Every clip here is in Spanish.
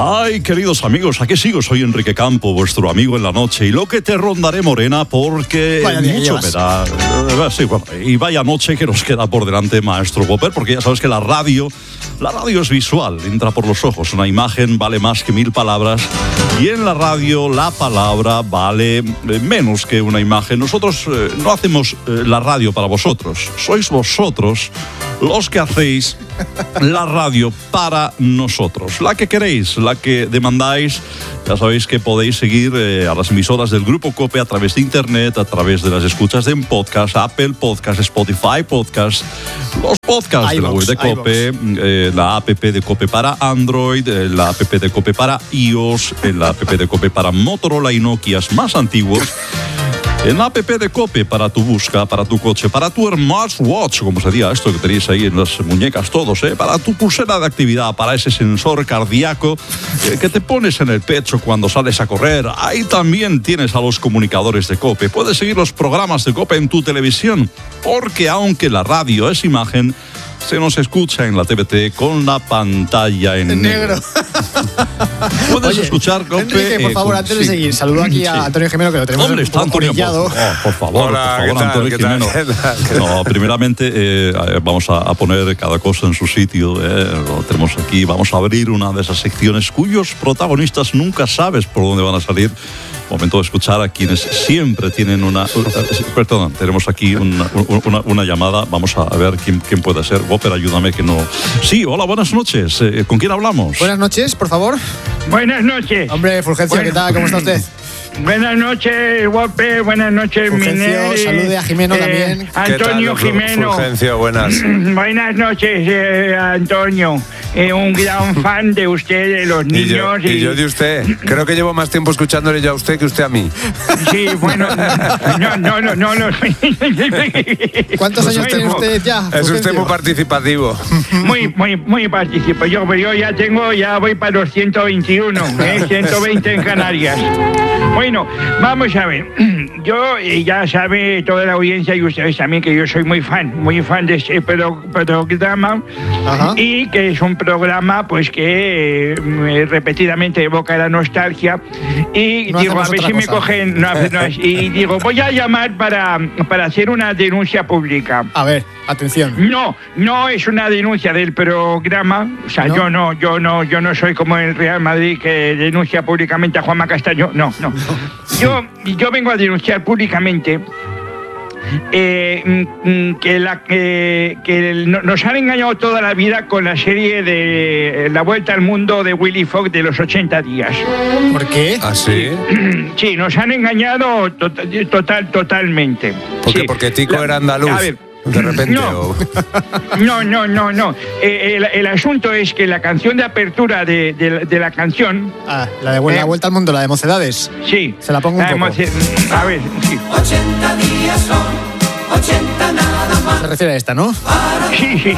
Ay, queridos amigos, aquí sigo, soy Enrique Campo, vuestro amigo en la noche, y lo que te rondaré, Morena, porque mucho me da. Sí, bueno, y vaya noche que nos queda por delante, maestro Popper, porque ya sabes que la radio es visual, entra por los ojos, una imagen vale más que 1000 palabras, y en la radio la palabra vale menos que una imagen. Nosotros no hacemos la radio para vosotros, sois vosotros los que hacéis la radio para nosotros, la que queréis, la que demandáis. Ya sabéis que podéis seguir a las emisoras del Grupo COPE a través de internet, a través de las escuchas de podcast, Apple Podcast, Spotify Podcast, los podcasts de la web de COPE, la app de COPE para Android, la app de COPE para iOS, la app de COPE para Motorola y Nokias más antiguos. En la app de COPE para tu busca, para tu coche, para tu smartwatch, como sería esto que tenéis ahí en las muñecas todos, para tu pulsera de actividad, para ese sensor cardíaco que te pones en el pecho cuando sales a correr. Ahí también tienes a los comunicadores de COPE. Puedes seguir los programas de COPE en tu televisión, porque aunque la radio es imagen, se nos escucha en la TVT con la pantalla en negro. Puedes escuchar COPE. Enrique, por favor, antes de seguir, saludo aquí a Antonio Jimeno, que lo tenemos un poco corillado. Por favor, hola, por favor, Antonio Jimeno. No, primeramente vamos a poner cada cosa en su sitio. Lo tenemos aquí. Vamos a abrir una de esas secciones cuyos protagonistas nunca sabes por dónde van a salir. Momento de escuchar a quienes siempre tienen perdón, tenemos aquí una llamada. Vamos a ver quién puede ser. Popper, ayúdame que no. Sí, hola, buenas noches. ¿Con quién hablamos? Buenas noches, por favor. Buenas noches. Hombre, Fulgencio, ¿qué tal? ¿Cómo está usted? Buenas noches, Popper. Buenas noches, Miner. Salude a Jimeno también. Antonio Jimeno. Fulgencio, buenas. Buenas noches, Antonio. Un gran fan de usted, de los niños. Y yo de usted. Creo que llevo más tiempo escuchándole yo a usted que usted a mí. Sí, bueno. No. ¿Cuántos años tiene usted ya? Es usted muy participativo. Muy participativo. Yo ya voy para los 121, 120 en Canarias. Bueno, vamos a ver. Yo, ya sabe toda la audiencia y ustedes también que yo soy muy fan de este programa. Ajá. Y que es un programa pues que repetidamente evoca la nostalgia y no digo, a ver si me cogen y digo, voy a llamar para hacer una denuncia pública. A ver, atención. No es una denuncia del programa, o sea, ¿no? yo no soy como el Real Madrid que denuncia públicamente a Juanma Castaño, no. Yo vengo a denunciar públicamente que nos han engañado toda la vida con la serie de La Vuelta al Mundo de Willy Fogg de los 80 días. ¿Por qué? ¿Ah, sí? Sí, nos han engañado totalmente. ¿Por qué? Sí. Porque Tico era andaluz. A ver, de repente. No. El asunto es que la canción de apertura de la canción. La de La Vuelta al Mundo, la de Mocedades. Sí. Se la pongo un poco. A ver, sí. 80 días son, 80 nada más. Se refiere a esta, ¿no? Sí.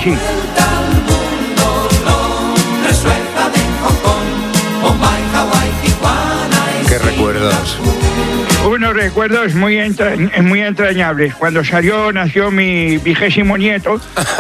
Qué recuerdos. Unos recuerdos muy entrañables. Cuando nació mi 20º nieto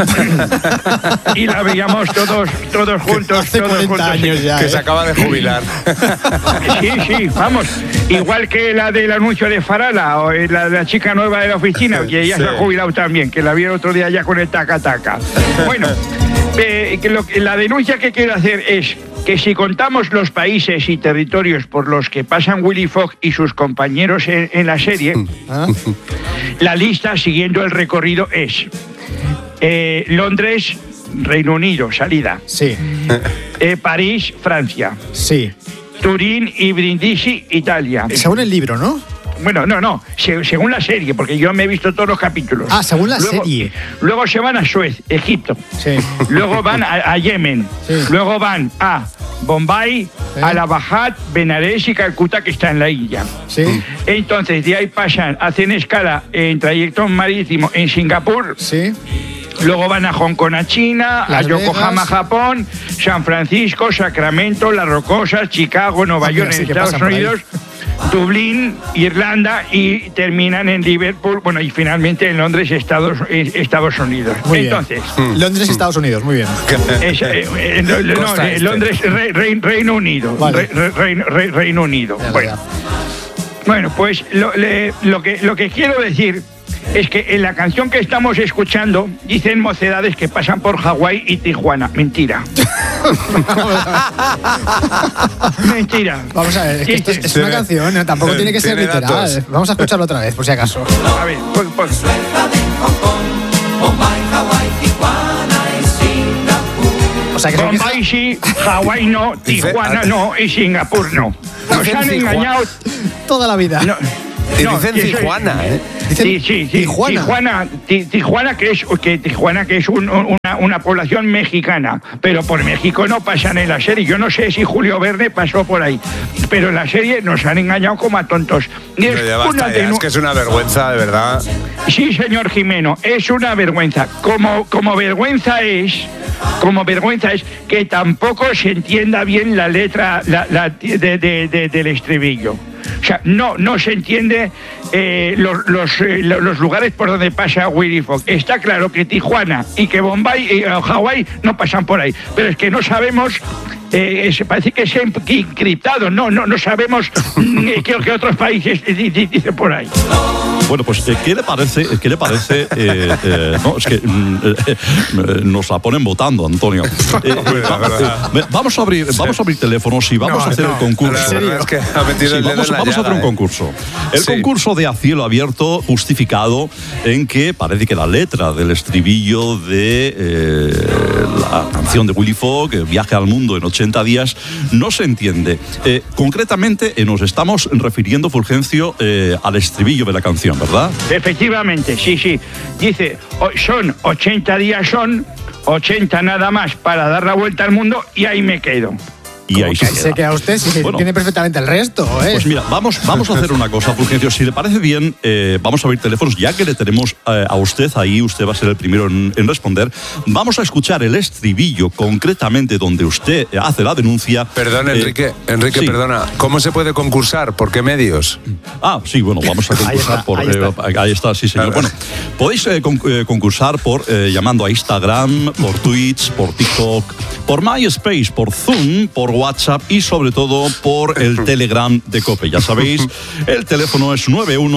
y la veíamos todos juntos. Hace 40 años ya, que se acaba de jubilar. Sí, vamos. Igual que la del anuncio de Farala o la chica nueva de la oficina, que ella se ha jubilado también, que la vi el otro día ya con el taca-taca. Bueno, la denuncia que quiero hacer es que si contamos los países y territorios por los que pasan Willy Fogg y sus compañeros en la serie, la lista siguiendo el recorrido es Londres, Reino Unido, salida. Sí. París, Francia. Sí. Turín y Brindisi, Italia. Según el libro, ¿no? Bueno, no, según la serie, porque yo me he visto todos los capítulos. Según la serie. Luego se van a Suez, Egipto. Sí. Luego van a Yemen. Sí. Luego van a Bombay, Allahabad, Benares y Calcuta, que está en la India. Sí. Entonces, de ahí hacen escala en trayecto marítimo en Singapur. Sí. Luego van a Hong Kong, a China, a Yokohama, Japón, San Francisco, Sacramento, Las Rocosas, Chicago, Nueva York, en Estados Unidos. Dublín, Irlanda y terminan en Liverpool, bueno, y finalmente en Londres, Estados Unidos. Muy bien. Entonces, Londres, Estados Unidos, muy bien. Londres, Reino Unido. Vale. Reino Unido. Ya. Bueno, pues lo que quiero decir es que en la canción que estamos escuchando dicen mocedades que pasan por Hawái y Tijuana. Mentira. Mentira. Vamos a ver, es que esto es una canción, ¿no? Tampoco tiene que ser tiene literal. datos. Vamos a escucharlo otra vez, por si acaso. A ver, pues. Suelta de Hong Kong, Bombay, Hawái, Tijuana y Singapur. O sea, que Bombay sí, Hawái no, Tijuana no y Singapur no. Nos Dicen han Tijuana. engañado. toda la vida. No, Y no, dicen que soy- Tijuana, ¿eh? Dicen Sí. Tijuana. Tijuana, que es una población mexicana, pero por México no pasan en la serie. Yo no sé si Julio Verne pasó por ahí, pero en la serie nos han engañado como a tontos. Y es Pero ya basta, ya, es que es una vergüenza, de verdad. Sí, señor Jimeno, es una vergüenza. Como vergüenza es que tampoco se entienda bien la letra del estribillo. O sea, no se entiende los lugares por donde pasa Willy Fogg. Está claro que Tijuana y que Bombay y Hawái no pasan por ahí, pero es que no sabemos. Parece que se ha encriptado. No sabemos qué otros países dicen por ahí. Bueno, pues, ¿qué le parece? No, es que nos la ponen votando, Antonio. Vamos a abrir teléfonos y vamos a hacer el concurso. La verdad es que ha metido Sí, el dedo en la vamos a hacer un llaga, concurso. El Sí. concurso de A Cielo Abierto, justificado en que parece que la letra del estribillo de la canción de Willy Fogg, Viaje al Mundo en 80 días, no se entiende. Concretamente, nos estamos refiriendo, Fulgencio, al estribillo de la canción, ¿verdad? Efectivamente, sí. Dice, son 80 días, son 80 nada más para dar la vuelta al mundo y ahí me quedo. Y ahí se Se queda. queda usted, si Bueno. tiene perfectamente el resto, ¿eh? Pues mira, vamos a hacer una cosa, Fulgencio. Si le parece bien, vamos a abrir teléfonos, ya que le tenemos a usted ahí, usted va a ser el primero en responder. Vamos a escuchar el estribillo, concretamente donde usted hace la denuncia. Perdón, Enrique, sí. perdona. ¿Cómo se puede concursar? ¿Por qué medios? Sí, bueno, vamos a concursar Ahí está. sí, señor. Bueno, podéis concursar por llamando a Instagram, por Twitch, por TikTok, por MySpace, por Zoom, por WhatsApp y sobre todo por el Telegram de COPE. Ya sabéis, el teléfono es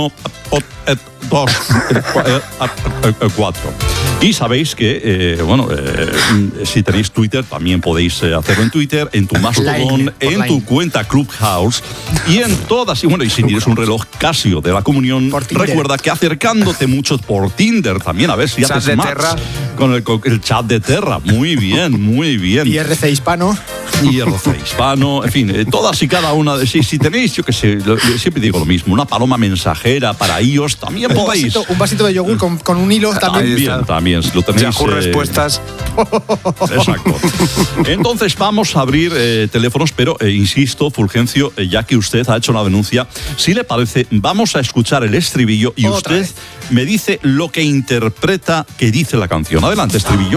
91224. Y sabéis que, si tenéis Twitter, también podéis hacerlo en Twitter, en tu Mastodon, en tu cuenta Clubhouse y en todas. Y si tienes un reloj Casio de la Comunión, Por Tinder. recuerda que acercándote mucho por Tinder también, a ver si Chat haces de match Terra. con el chat de Terra. Muy bien. Y RC Hispano. Y RC Hispano, en fin, todas y cada una de si tenéis, yo qué sé, siempre digo lo mismo, una paloma mensajera para iOS, también podéis. Un vasito de yogur con un hilo también. También, si lo tenéis. Yahoo Respuestas. Exacto. Entonces vamos a abrir teléfonos, pero insisto, Fulgencio, ya que usted ha hecho la denuncia, si le parece, vamos a escuchar el estribillo y Otra usted vez. me dice lo que interpreta que dice la canción. Adelante, estribillo.